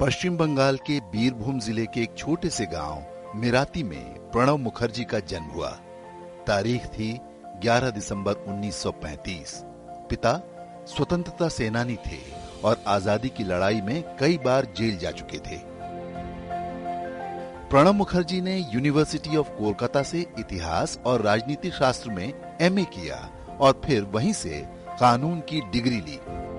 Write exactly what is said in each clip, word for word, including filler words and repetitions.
पश्चिम बंगाल के बीरभूम जिले के एक छोटे से गांव मिराती में प्रणब मुखर्जी का जन्म हुआ। तारीख थी ग्यारह दिसंबर उन्नीस सौ पैंतीस। पिता स्वतंत्रता सेनानी थे और आजादी की लड़ाई में कई बार जेल जा चुके थे। प्रणब मुखर्जी ने यूनिवर्सिटी ऑफ कोलकाता से इतिहास और राजनीति शास्त्र में एमए किया और फिर वहीं से कानून की डिग्री ली।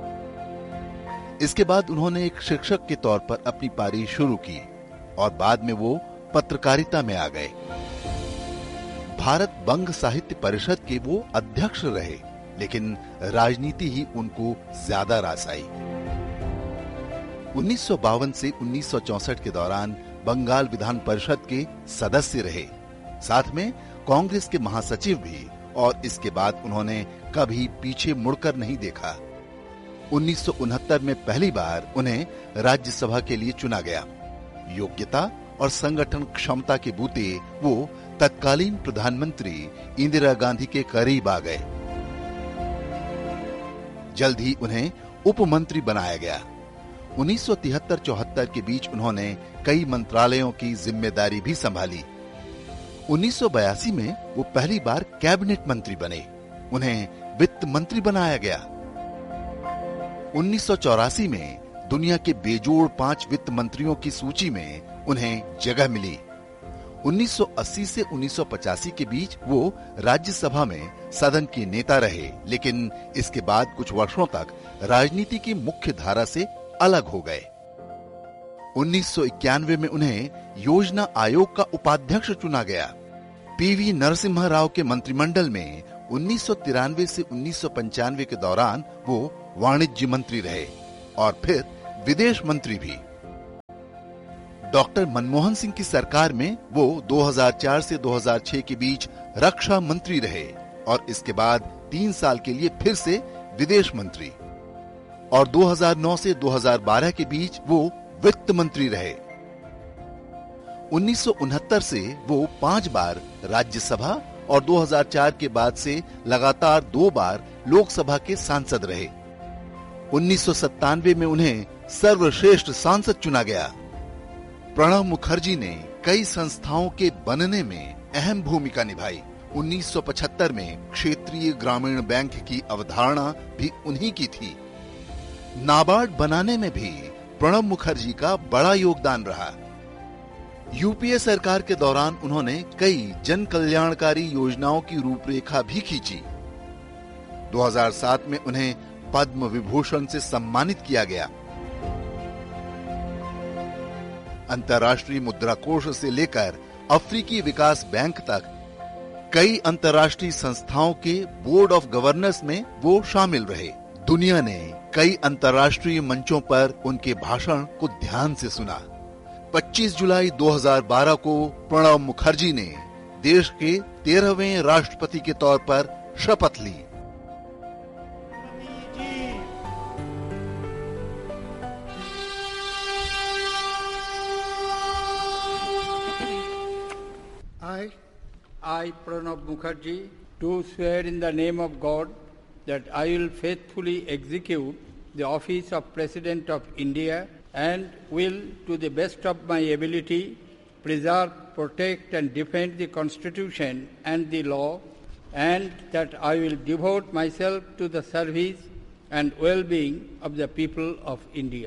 इसके बाद उन्होंने एक शिक्षक के तौर पर अपनी पारी शुरू की और बाद में वो पत्रकारिता में आ गए। भारत बंग साहित्य परिषद के वो अध्यक्ष रहे, लेकिन राजनीति ही उनको ज्यादा रास आई। उन्नीस सौ बावन से उन्नीस सौ चौसठ के दौरान बंगाल विधान परिषद के सदस्य रहे, साथ में कांग्रेस के महासचिव भी, और इसके बाद उन्होंने कभी पीछे मुड़कर नहीं देखा। उन्नीस सौ उनहत्तर में पहली बार उन्हें राज्यसभा के लिए चुना गया। योग्यता और संगठन क्षमता के बूते वो तत्कालीन प्रधानमंत्री इंदिरा गांधी के करीब आ गए। जल्द ही उन्हें उप मंत्री बनाया गया। उन्नीस सौ तिहत्तर चौहत्तर के बीच उन्होंने कई मंत्रालयों की जिम्मेदारी भी संभाली। उन्नीस सौ बयासी में वो पहली बार कैबिनेट मंत्री बने। उन्हें वित्त मंत्री बनाया गया। उन्नीस सौ चौरासी में दुनिया के बेजोड़ पांच वित्त मंत्रियों की सूची में उन्हें जगह मिली। उन्नीस सौ अस्सी से उन्नीस सौ पचासी के बीच वो राज्यसभा में सदन के नेता रहे, लेकिन इसके बाद कुछ वर्षों तक राजनीति की मुख्य धारा से अलग हो गए। उन्नीस सौ इक्यानवे में उन्हें योजना आयोग का उपाध्यक्ष चुना गया। पीवी नरसिम्हा राव के मंत्रिमंडल में उन्नीस सौ तिरानवे से उन्नीस सौ पंचानवे के दौरान वो वाणिज्य मंत्री रहे और फिर विदेश मंत्री भी। डॉक्टर मनमोहन सिंह की सरकार में वो दो हज़ार चार से दो हज़ार छह के बीच रक्षा मंत्री रहे और इसके बाद तीन साल के लिए फिर से विदेश मंत्री, और दो हज़ार नौ से दो हज़ार बारह के बीच वो वित्त मंत्री रहे। उन्नीस सौ उनहत्तर से वो पांच बार राज्यसभा और दो हज़ार चार के बाद से लगातार दो बार लोकसभा के सांसद रहे। उन्नीस सौ सत्तानवे में उन्हें सर्वश्रेष्ठ सांसद चुना गया। प्रणब मुखर्जी ने कई संस्थाओं के बनने में अहम भूमिका निभाई। उन्नीस सौ पचहत्तर में क्षेत्रीय ग्रामीण बैंक की अवधारणा भी उन्हीं की थी। नाबार्ड बनाने में भी प्रणब मुखर्जी का बड़ा योगदान रहा। यूपीए सरकार के दौरान उन्होंने कई जन कल्याणकारी योजनाओं की रूपरेखा भी खींची। दो हज़ार सात में उन्हें पद्म विभूषण से सम्मानित किया गया। अंतर्राष्ट्रीय मुद्रा कोष से लेकर अफ्रीकी विकास बैंक तक कई अंतर्राष्ट्रीय संस्थाओं के बोर्ड ऑफ गवर्नर्स में वो शामिल रहे। दुनिया ने कई अंतर्राष्ट्रीय मंचों पर उनके भाषण को ध्यान से सुना। पच्चीस जुलाई दो हज़ार बारह को प्रणब मुखर्जी ने देश के तेरहवें राष्ट्रपति के तौर पर शपथ ली। I, I, Pranab Mukherjee, do swear in the name of God that I will faithfully execute the office of President of India and will, to the best of my ability, preserve, protect and defend the Constitution and the law, and that I will devote myself to the service and well-being of the people of India.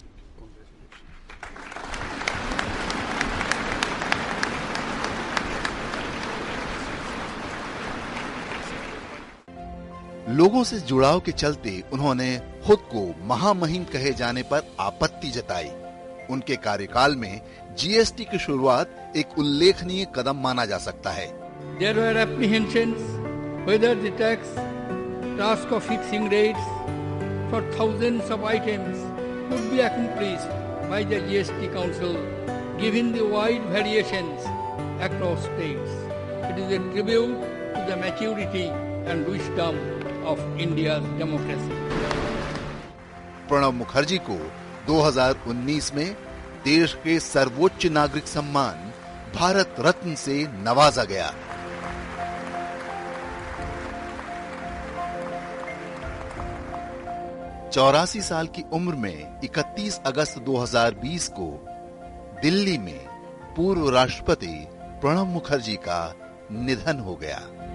लोगों से जुड़ाव के चलते उन्होंने खुद को महामहिम कहे जाने पर आपत्ति जताई। उनके कार्यकाल में जीएसटी की शुरुआत एक उल्लेखनीय कदम माना जा सकता है। There were apprehensions whether the tax task of fixing rates for thousands of items could be accomplished by the G S T Council, given the wide variations across states. It is a tribute to the maturity and wisdom of India's democracy. Pranab Mukherjee को दो हज़ार उन्नीस में देश के सर्वोच्च नागरिक सम्मान भारत रत्न से नवाजा गया। चौरासी साल की उम्र में इकतीस अगस्त दो हज़ार बीस को दिल्ली में पूर्व राष्ट्रपति प्रणब मुखर्जी का निधन हो गया।